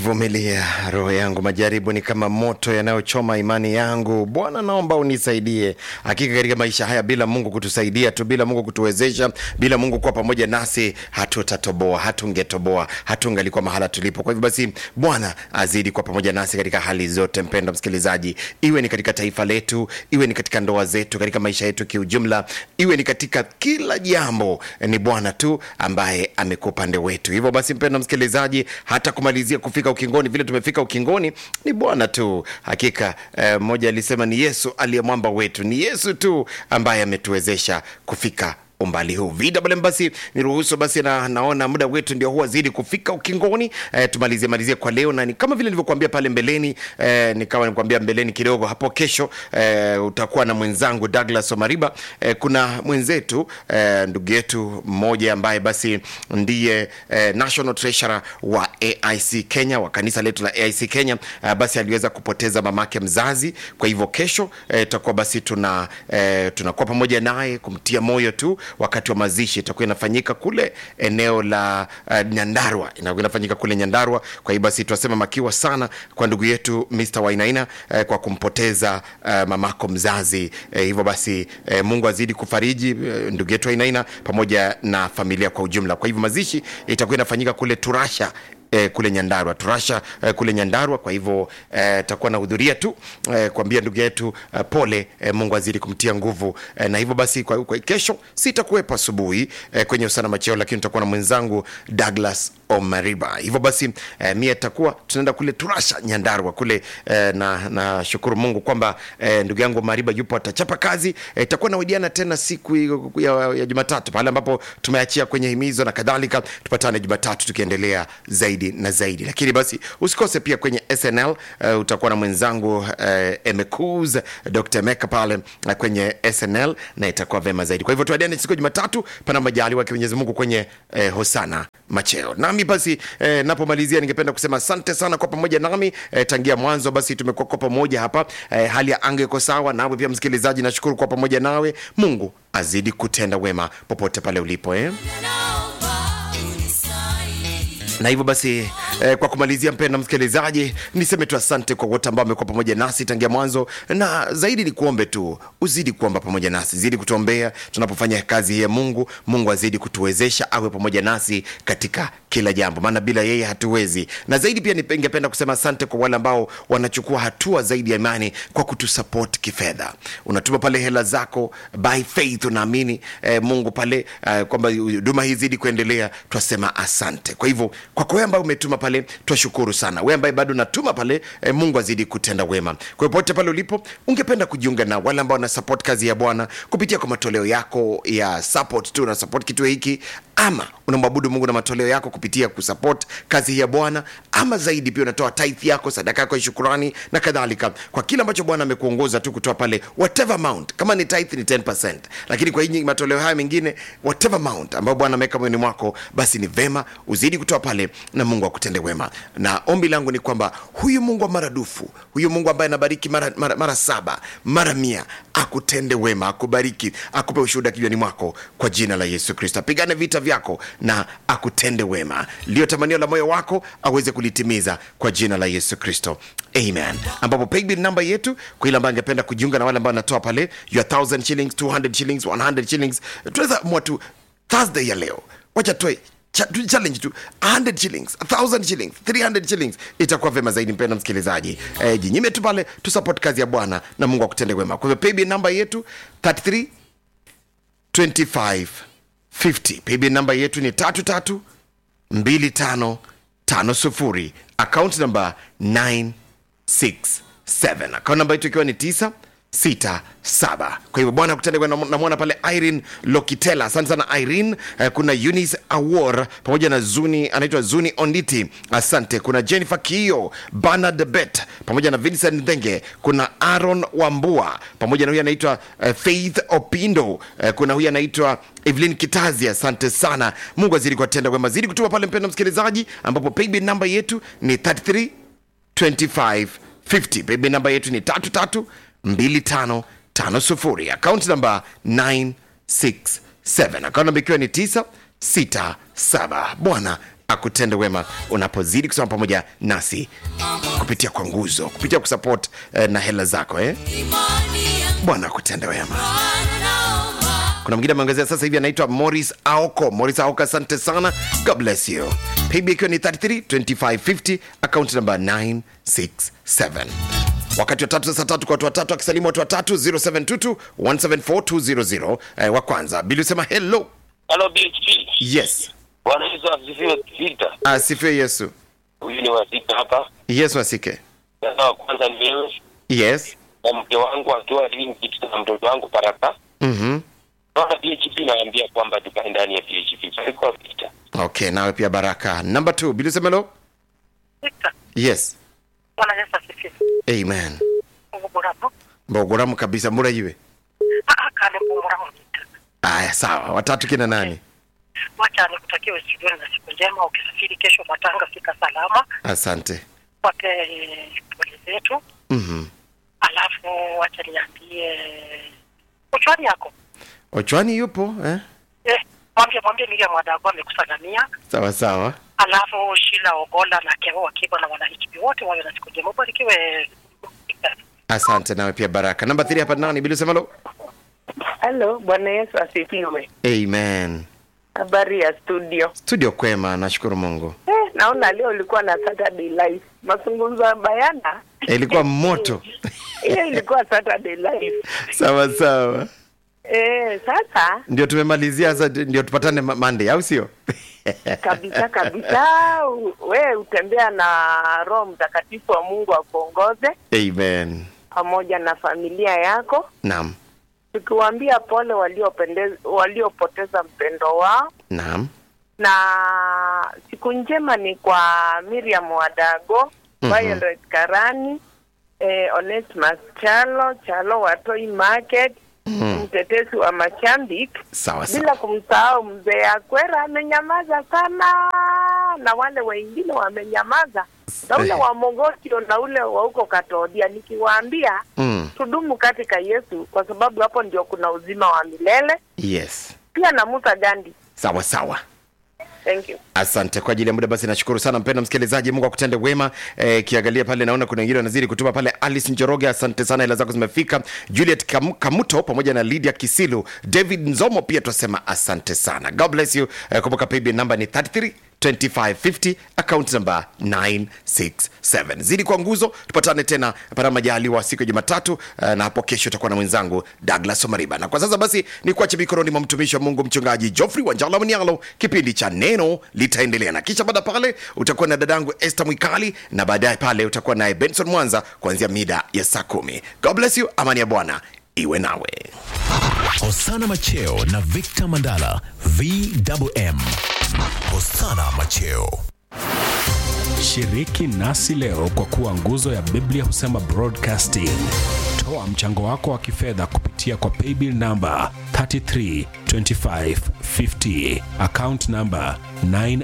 Vumilia roho yangu, majaribu ni kama moto yanayochoma imani yangu. Bwana, naomba unisaidie. Hakika katika maisha haya bila Mungu kutusaidia tu, bila Mungu kutuwezesha, bila Mungu kuwa pamoja nasi, hatutatoboa, hatungetoboa, hatungalikuwa mahala tulipo. Kwa hivyo basi Bwana azidi kuwa pamoja nasi katika hali zote, mpendwa msikilizaji. Iwe ni katika taifa letu, iwe ni katika ndoa zetu, katika maisha yetu kiujumla, iwe ni katika kila jambo, ni Bwana tu ambaye amekuwa upande wetu. Hivyo basi mpendwa msikilizaji, hata kumalizia kufika ukingoni vile tumefika ukingoni, ni Bwana tu. Hakika mmoja alisema ni Yesu aliyemwamba wetu, ni Yesu tu ambaye ametuwezesha kufika umbali huu. VMM basi niruhusu basi, naona muda wetu ndio huwa zidi kufika ukingoni. Tumalizie kwa leo, na kama vile nilivyokuambia pale mbeleni, nikwambia mbeleni kidogo, hapo kesho utakuwa na mwenzangu Douglas Omariba. Kuna mwenzetu ndugu yetu mmoja ambaye basi ndiye National Treasurer wa AIC Kenya, wa kanisa letu la AIC Kenya. Basi aliweza kupoteza mamake mzazi. Kwa hivyo kesho tutakuwa basi tunakuwa pamoja naye kumtia moyo tu. Wakati wa mazishi itakuwa inafanyika kule eneo la Nyandarua, inafanyika kule Nyandarua. Kwa hiyo basi tunasema makiwa sana kwa ndugu yetu Mr. Wainaina kwa kumpoteza mamako mzazi. Hivyo basi Mungu azidi kufariji ndugu yetu Wainaina pamoja na familia kwa ujumla. Kwa hivyo mazishi itakuwa inafanyika kule Turasha, kule Nyandarua, Turasha kule Nyandarua. Kwa hivyo takuwa na hudhuria tu kuambia ndugu yetu pole, Mungu azidi kumtia nguvu. Na hivyo basi kwa kesho sitakuwepo asubuhi kwenye usana macheo, lakini tutakuwa na mwenzangu Douglas Omariba. Hivyo basi mimi atakuwa tunaenda kule Turasha Nyandarua kule, na shukuru Mungu kwamba ndugu yangu Omariba yupo, atachapa kazi. Itakuwa na wadiana tena siku ya Jumatatu pale ambapo tumeachia kwenye himizo na kadhalika. Tupatane Jumatatu tukiendelea zaidi na zaidi. Lakini basi usikose pia kwenye SNL, utakuwa na mwenzangu Emekuz Dr. Meka pale kwenye SNL, na itakuwa vema zaidi. Kwa hivyo tuadiane siku ya Jumatatu pana majaliwa ya Mwenyezi Mungu kwenye Hosana Macheo. Nami basi napomalizia ningependa kusema asante sana kwa pamoja nami tangia mwanzo. Basi tumekuwa kwa pamoja hapa, hali ya anga iko sawa. Nawe pia msikilizaji, nashukuru kwa pamoja nawe. Mungu azidi kutenda wema popote pale ulipo Na hivyo basi kwa kumalizia, mpendwa msikilizaji, niseme tu asante kwa wote ambao wamekuwa pamoja nasi tangia mwanzo, na zaidi ni kuombe tu uzidi kuomba pamoja nasi, zidi kutuombea tunapofanya kazi hii ya Mungu. Mungu azidi kutuwezesha, awe pamoja nasi katika kila jambo, maana bila yeye hatuwezi. Na zaidi pia ningependa kusema asante kwa wale ambao wanachukua hatua zaidi ya imani kwa kutusupport kifedha. Unatuma pale hela zako by faith, unaamini Mungu pale kwamba huduma hii zidi kuendelea. Twasema asante. Kwa hivyo kwa wewe ambaye umetuma pale, twashukuru sana. Wewe ambaye bado unatuma pale, Mungu azidi kutenda wema. Kwa hiyo pote pale ulipo, ungependa kujiunga na wale ambao wana support kazi ya Bwana kupitia kwa matoleo yako ya support tu, na support kitu hiki, ama unamwabudu Mungu na matoleo yako kupitia kusupport kazi hii ya Bwana, ama zaidi pia unatoa tithe yako, sadaka yako ya shukrani na kadhalika, kwa kila ambacho Bwana amekuongoza tu kutoa pale, whatever amount. Kama ni tithe ni 10%, lakini kwa hii matoleo haya mengine, whatever amount ambao Bwana ameweka moyoni mwako, basi ni vema uzidi kutoa pale na Mungu akutende wema. Na ombi langu ni kwamba huyu Mungu wa maradufu, huyu Mungu ambaye anabariki mara 7 mara 100, akutende wema, akubariki, akupe ushuhuda kinywani mwako kwa jina la Yesu Kristo. Pigane vita vyako na akutende wema, lio tamanio la moyo wako aweze kulitimiza kwa jina la Yesu Kristo, amen. Ambapo paybill namba yetu kwa ile ambaye angependa kujiunga na wale ambao wanatoa pale your 1000 shillings, 200 shillings, 100 shillings, tuweza mwatu Thursday ya leo, wacha toe challenge tu 100 shillings, 1000 shillings, 300 shillings, itakuwa vema zaidi mpendwa msikilizaji. Jinyime tu pale, tu support kazi ya Bwana na Mungu akutende wema. Kwa hivyo paybill namba yetu 33 25 50. Paybill namba yetu ni 33 25 50. Account number 967. Account number yetu ikiwa ni 967. Kwa hivyo Bwana kutende kwa namwona pale Irene Lokitela, asante sana Irene. Kuna Eunice Awor pamoja na Zuni, anaitwa Zuni Onditi, asante. Kuna Jennifer Kio, Bernard Bet pamoja na Vincent Ndenge. Kuna Aaron Wambua pamoja na huyu anaitwa Faith Opindo. Kuna huyu anaitwa Evelyn Kitazi, asante sana. Mungu azidi kutenda wema, zidi kutuma pale mpendwa msikilizaji, ambapo paybill number yetu ni 33 25 50. Paybill number yetu ni 33 2550. Account number 967. Account number ikiwa ni 967. Bwana akutende wema unapozidi kusoma pamoja nasi kupitia kwa nguzo, kupitia kusupport na hela zako Bwana akutende wema. Kuna mwingine ameongezea sasa hivi anaitwa Morris Aoko. Morris Aoko, asante sana. God bless you. Paybill ikiwa ni 332550, account number 967. Wakati wa tatu, sasa tatu kwa watu watatu, akisalimu watu watatu 0722 174200. Wa kwanza Billy, sema hello. Hello BHP. Yes. Bwana Yesu asifiwe. Vita. Asifiwe Yesu. Huyu ni wasika hapa. Yesu asike. Sasa kwanza ni wewe. Yes. Na mke wangu akiwa linki na mtoto wangu Baraka. Bwana BHP naambia kwamba tukae ndani ya BHP. Kwa vita. Okay, nawe pia Baraka. Number 2, Billy, sema hello. Victor. Yes. Bwana Yesu asifiwe. Amen. Nguburamu. Mboguramu kabisa, mbura yiwe. Kale mboguramu. Aya, sawa. Watatu kina nani? Wacha nikutakie studio na siku njema, ukisafiri kesho Matanga fika salama. Asante. Wape pole zetu. Alafu wacha niambie Ochwani yako. Ochwani yupo Mwambie Miriam Wadago amekusalamia. Sawa sawa. Alafu Shila Ogola na Kero wakiwa na wana-HB wote wawe na siku njema. Barikiwe. Asante, nawe pia Baraka. Number 3 hapa nani? Bila sema hello. Hello, Bwana Yesu asifiwe. Amen. Habari ya studio? Studio kwema, nashukuru Mungu. Naona leo ulikuwa na Saturday Live. Mazungumzo ya bayana. Ilikuwa moto. Ilikuwa Saturday Live. Sawa sawa. Sasa ndio tumemalizia, sasa ndio tupatane Monday, au sio? Kabisa. Wewe utembea na Roho Mtakatifu wa Mungu akuongoze. Amen. Pamoja na familia yako. Naam. Tukiwaambia pole waliopoteza mpendo wao. Naam. Na siku njema ni kwa Miriam Wadago, Violet Karani, Onesimus Chalo Watoi Market, mtetezi wa Machambik. Sawa sawa. Bila kumsahau mzee Akwera, amenyamaza sana, na wale wengine wamenyamaza. Na ule wa Mogotio na ule wa huko Katodia, nikiwaambia tudumu katika Yesu, kwa sababu hapo ndio kuna uzima wa milele. Yes. Pia na Musa Gandhi. Sawa sawa. Thank you. Asante kwa ajili ya muda. Basi nashukuru sana mpendwa msikilizaji, Mungu akutende wema. Kiangalia pale naona kuna wengine wanazidi kutuma pale. Alice Njoroge, asante sana, hela zako zimefika. Juliet Kamuto pamoja na Lydia Kisilu, David Nzomo pia tunasema asante sana. God bless you. Kumbuka paybill number ni 332550, account number 967. Zidi kwa nguzo, tupatane tena para majaliwa siku ya Jumatatu, na hapo kesho tutakuwa na mwenzangu Douglas Omariba. Na kwa sasa basi ni kuache mikononi mwa mtumishi wa Mungu mchungaji Geoffrey Wanjala Mnialo. Kipindi cha neno litaendelea, na kisha baada pale utakuwa na dadangu Esther Mwikali, na baadaye pale utakuwa naye Benson Mwanza kuanzia mida ya saa 10. God bless you. Amani ya Bwana iwe nawe. Hosana Macheo na Victor Mandala, VMM. Hosana Macheo. Shiriki nasi leo kwa kuwa nguzo ya Biblia Husema Broadcasting. Toa mchango wako wa kifedha kupitia kwa paybill number 332550, account number 9